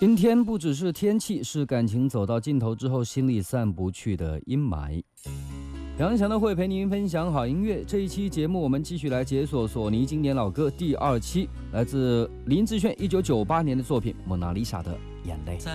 阴天不只是天气，是感情走到尽头之后心里散不去的阴霾。杨翔的会陪您分享好音乐。这一期节目我们继续来解锁索尼经典老歌第2期，来自林志炫1998年的作品《蒙娜丽莎的眼泪》。